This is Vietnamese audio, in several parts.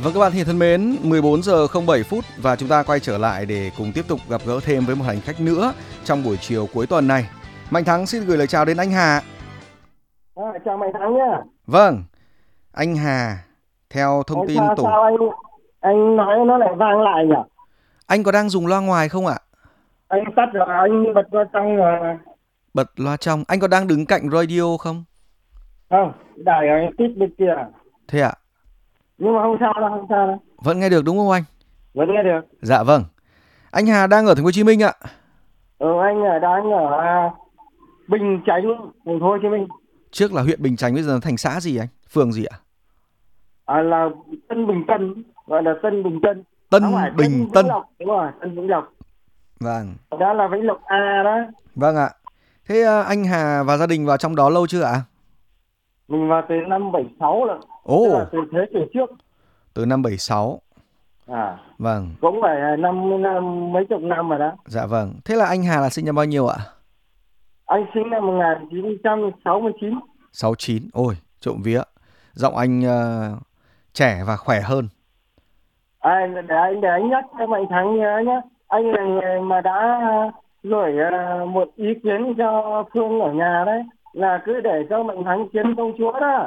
Vâng, các bạn thì thân mến, 14 giờ 07 phút và chúng ta quay trở lại để cùng tiếp tục gặp gỡ thêm với một hành khách nữa trong buổi chiều cuối tuần này. Mạnh Thắng xin gửi lời chào đến anh Hà. Chào mày Thắng nhá. Vâng, anh Hà, theo thông tin Sao tổ, sao anh nói nó lại vang lại nhỉ? anh có đang dùng loa ngoài không ạ? Anh tắt rồi, anh bật vào trong rồi. Bật loa trong, anh có đang đứng cạnh radio không? Không, đài ở tít bên kia. Thế ạ, Nhưng mà không sao đâu, không sao đâu. vẫn nghe được đúng không anh? Vẫn nghe được. Dạ vâng. Anh Hà đang ở thành phố Hồ Chí Minh ạ. Anh đang ở Bình Chánh, thành phố Hồ Chí Minh. Trước là huyện Bình Chánh, bây giờ nó thành xã gì anh? Phường gì ạ? Là Tân Bình Tân, gọi là Tân Bình Tân. Không phải Tân Bình Tân Vĩnh Tân. Lộc, đúng rồi, Tân Vĩnh Lộc. Vâng, Đó là Vĩnh Lộc A đó. vâng ạ. Thế anh Hà và gia đình vào trong đó lâu chưa ạ? Mình vào từ năm 76 rồi. Tức là Ồ, từ thế kỷ trước. từ năm 76. À, Vâng, cũng phải mấy chục năm rồi đó. dạ vâng. Thế là anh Hà là sinh năm bao nhiêu ạ? Anh sinh năm 1969. 69. Ôi, trộm vía. Giọng anh trẻ và khỏe hơn. Để anh nhắc cho Mạnh Thắng nhớ nhé. Anh là người mà đã gửi một ý kiến cho Phương ở nhà đấy, là cứ để cho Mạnh Thắng kiếm công chúa đó.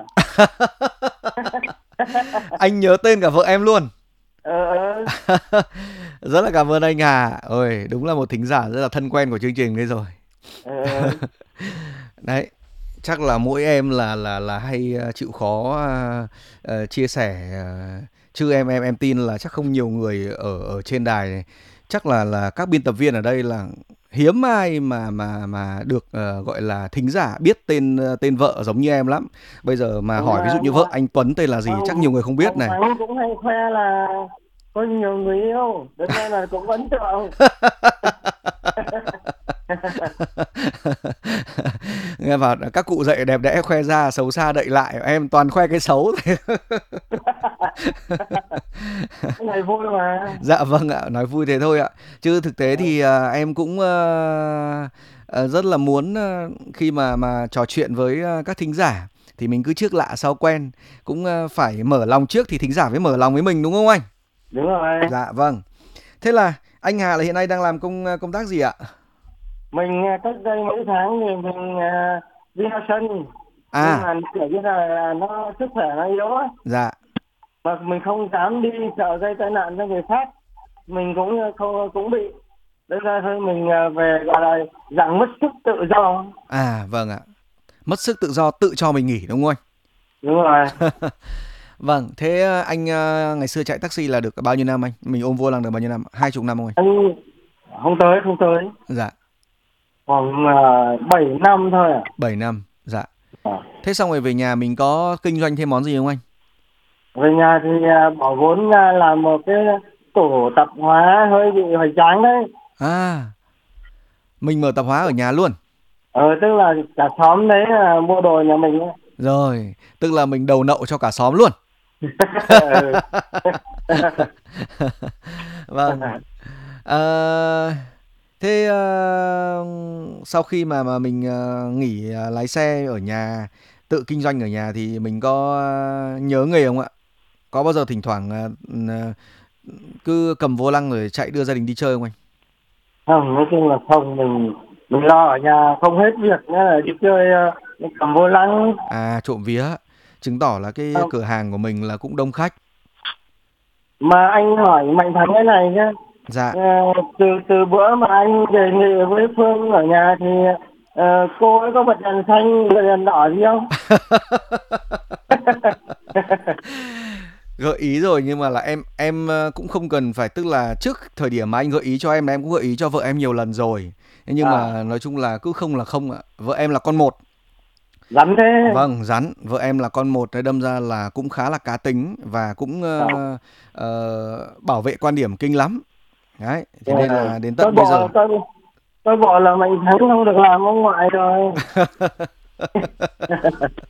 Anh nhớ tên cả vợ em luôn. ờ ờ Rất là cảm ơn anh Hà. Ôi, đúng là một thính giả rất là thân quen của chương trình đấy rồi. ờ Đấy, chắc là mỗi em là hay chịu khó chia sẻ chứ em tin là chắc không nhiều người ở ở trên đài này, chắc là các biên tập viên ở đây là hiếm ai mà được gọi là thính giả biết tên vợ giống như em lắm. Bây giờ mà hỏi ví dụ như vợ mà anh Tuấn tên là gì chắc nhiều người không biết ông này. Thắng cũng hay khoe là có nhiều người yêu, đến nay là cũng ấn tượng. Nghe bảo các cụ dạy đẹp đẽ khoe ra, xấu xa đậy lại, em toàn khoe cái xấu. Cái này vui mà. Dạ vâng ạ, nói vui thế thôi ạ. Chứ thực tế thì em cũng rất là muốn khi mà trò chuyện với các thính giả thì mình cứ trước lạ sau quen, cũng phải mở lòng trước thì thính giả mới mở lòng với mình đúng không anh? Đúng rồi. Dạ vâng. Thế là anh Hà là hiện nay đang làm công tác gì ạ? Mình cách đây mấy tháng thì mình đi ra sân, nhưng À, mà kiểu như là nó sức khỏe nó yếu á, dạ. mà mình không dám đi, sợ gây tai nạn cho người khác. Mình cũng không cũng bị, đấy ra thôi mình về gọi là dạng mất sức tự do. À vâng ạ. Mất sức tự do tự cho mình nghỉ đúng không Đúng rồi. anh? Vâng, thế anh ngày xưa chạy taxi là được bao nhiêu năm anh? Mình ôm vô lăng được bao nhiêu năm? 20 năm không anh? Anh không tới Dạ, khoảng 7 năm thôi à. 7 năm. Dạ. Ờ. Thế xong rồi về nhà mình có kinh doanh thêm món gì không anh? Về nhà thì bỏ vốn ra làm một cái tủ tạp hóa hơi bị hoành tráng đấy. À, mình mở tạp hóa ở nhà luôn. Tức là cả xóm đấy là mua đồ nhà mình ấy. Rồi, tức là mình đầu nậu cho cả xóm luôn. Ừ. Vâng. Ờ, thế sau khi mà mình nghỉ lái xe ở nhà, tự kinh doanh ở nhà thì mình có nhớ nghề không ạ? Có bao giờ thỉnh thoảng ờ, cứ cầm vô lăng rồi chạy đưa gia đình đi chơi không anh? Không, nói chung là không, mình lo ở nhà không hết việc nữa là đi chơi, cầm vô lăng. À, trộm vía, chứng tỏ là cái Không. cửa hàng của mình là cũng đông khách. Mà anh hỏi Mạnh Thắng cái này nhá. Dạ. Ờ, từ từ bữa mà anh đề nghị với Phương ở nhà thì cô ấy có bật đèn xanh bật đèn đỏ gì không? Gợi ý rồi nhưng mà là em cũng không cần phải, tức là trước thời điểm mà anh gợi ý cho em là em cũng gợi ý cho vợ em nhiều lần rồi. Thế nhưng À, mà nói chung là cứ không là không ạ. Vợ em là con một. rắn thế. Vâng, rắn. Vợ em là con một, đấy đâm ra là cũng khá là cá tính và cũng À, bảo vệ quan điểm kinh lắm. Đấy, thế nên rồi. là đến Tôi tận bây bỏ giờ. tôi bỏ là Mạnh Thắng không được làm ông ngoại rồi.